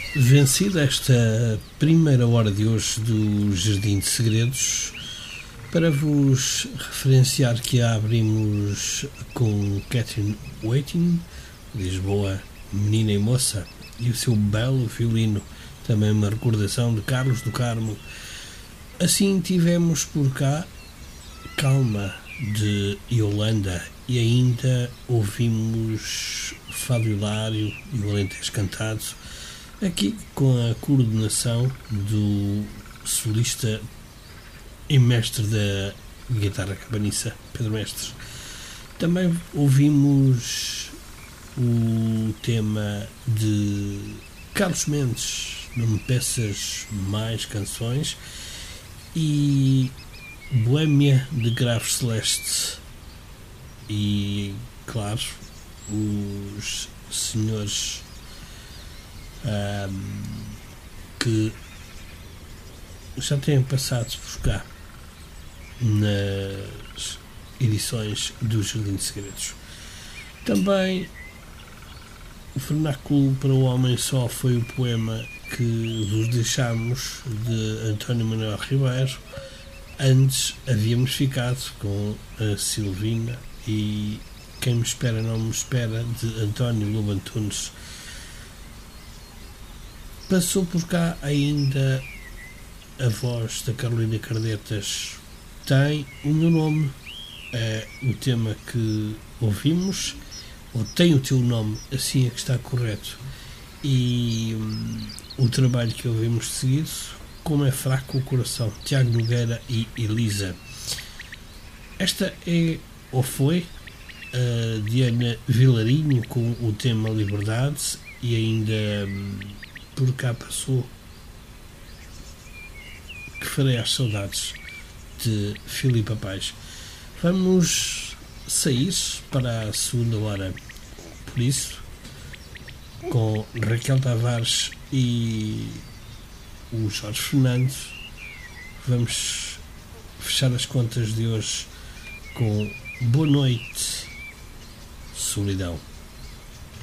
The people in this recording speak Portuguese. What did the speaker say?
Vencida esta primeira hora de hoje do Jardim de Segredos, para vos referenciar que abrimos com Catherine Waiting, Lisboa, Menina e Moça, e o seu belo violino, também uma recordação de Carlos do Carmo. Assim tivemos por cá Calma, de Yolanda, e ainda ouvimos Fado Hilário e o Alentejo Cantado, aqui com a coordenação do solista e mestre da guitarra cabaniça, Pedro Mestres. Também ouvimos o tema de Carlos Mendes, Não Me Peças Mais Canções, e Boêmia de Grave Celeste. E, claro, os senhores que já têm passado por cá nas edições do Jardim de Segredos. Também o Vernáculo para o Homem Só foi o poema que vos deixamos, de António Manuel Ribeiro. Antes havíamos ficado com a Silvina e Quem Me Espera Não Me Espera, de António Lobo Antunes. Passou por cá ainda a voz da Carolina Cardetas, Tem o Meu Nome, é o tema que ouvimos, ou Tem o Teu Nome, assim é que está correto. E o trabalho que ouvimos de seguido, Como é Fraco o Coração, Tiago Nogueira e Elisa. Esta é, ou foi, a Diana Vilarinho com o tema Liberdade, e ainda por cá passou Que Farei às Saudades, de Filipe Paz. Vamos sair para a segunda hora, por isso, com Raquel Tavares e o Jorge Fernando, vamos fechar as contas de hoje com Boa Noite, Solidão.